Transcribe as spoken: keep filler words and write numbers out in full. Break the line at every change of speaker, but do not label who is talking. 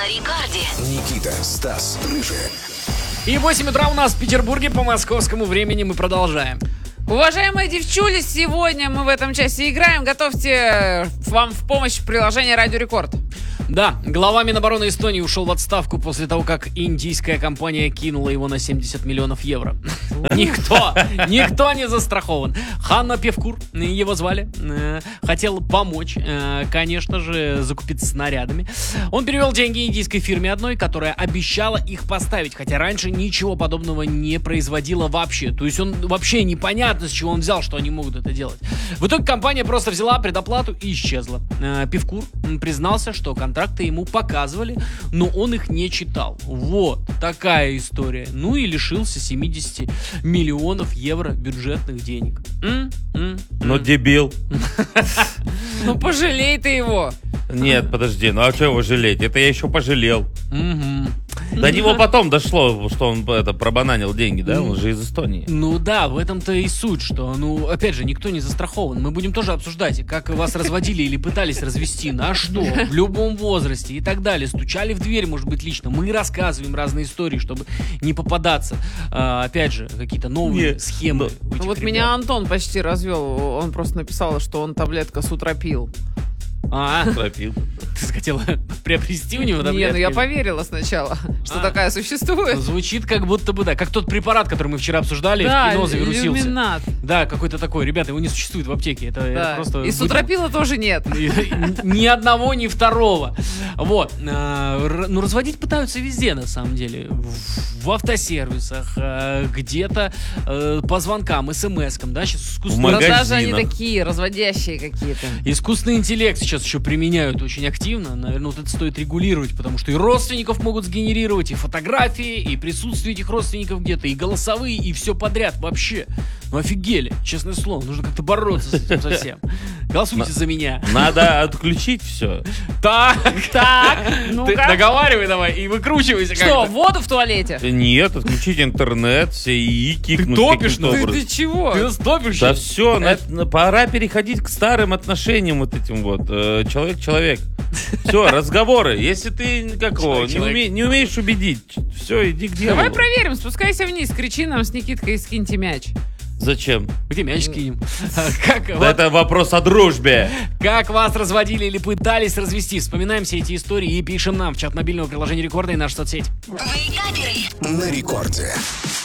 на рекорде.
Никита, Стас, Рыжий.
И восемь утра у нас в Петербурге по московскому времени. Мы продолжаем.
Уважаемые девчули, сегодня мы в этом часе играем. Готовьте вам в помощь приложение Радио Рекорд.
Да, глава Минобороны Эстонии ушел в отставку после того, как индийская компания кинула его на семьдесят миллионов евро. Никто, никто не застрахован. Ханна Певкур, его звали, хотел помочь, конечно же, закупиться снарядами. Он перевел деньги индийской фирме одной, которая обещала их поставить, хотя раньше ничего подобного не производила вообще. То есть он вообще непонятно, с чего он взял, что они могут это делать. В итоге компания просто взяла предоплату и исчезла. Певкур признался, что контракты ему показывали, но он их не читал. Вот такая история. Ну и лишился семьдесят миллионов евро бюджетных денег. М? М?
Ну, дебил.
Ну, пожалей ты его.
Нет, подожди, ну а что его жалеть? Это я еще пожалел. До него потом дошло, что он это пробананил деньги, да? Он же из Эстонии.
Ну да, в этом-то и суть, что, ну, опять же, никто не застрахован. Мы будем тоже обсуждать, как вас разводили или пытались развести, на что, в любом возрасте и так далее. Стучали в дверь, может быть, лично. Мы рассказываем разные истории, чтобы не попадаться, а, опять же, какие-то новые
Нет,
схемы.
Ну, вот
ребят.
меня Антон почти развел. Он просто написал, что он таблетка сутропил.
А,
Пропил.
ты хотела приобрести у него таблетки?
Не, ну я поверила сначала, что
А.
такая существует.
Звучит как будто бы, да, как тот препарат, который мы вчера обсуждали, в кино завирусился.
иллюминат.
Да, какой-то такой. Ребята, его не существует в аптеке. Это, это
Да.
просто...
И сутропила тоже нет.
Ни одного, ни второго. Вот. А, р- Ну, разводить пытаются везде, на самом деле. В в автосервисах, а, где-то э, по звонкам, смс-кам, да, сейчас
В
искусственный,
магазинах.
Продажи они такие, разводящие какие-то.
искусственный интеллект сейчас еще применяют очень активно. Наверное, вот это стоит регулировать, потому что и родственников могут сгенерировать, и фотографии, и присутствие этих родственников где-то, и голосовые, и все подряд вообще. Ну, офигели, честное слово, нужно как-то бороться с этим совсем. Голосуйте за меня.
Надо отключить все.
Так,
Так,
ты
ну-ка.
договаривай давай и выкручивайся
Что,
как-то.
воду в туалете?
Нет, отключить интернет, все и кикнуть.
топишь,
каким-то
ну,
Ты,
образом.
ты чего?
Ты наступишь?
Да все, пора переходить к старым отношениям вот этим вот. э, Человек-человек. Все, разговоры. Если ты какого, не,
Человек-человек.
уме- не умеешь убедить, все, иди к делу.
Давай проверим, спускайся вниз, кричи нам с Никиткой и скиньте мяч.
Зачем?
Где мяч кинем? Как,
Да
вот,
это вопрос о дружбе.
как вас разводили или пытались развести? Вспоминаем все эти истории и пишем нам в чат мобильного приложения Рекорда и нашу соцсеть.
Вейкаперы.
На рекорде.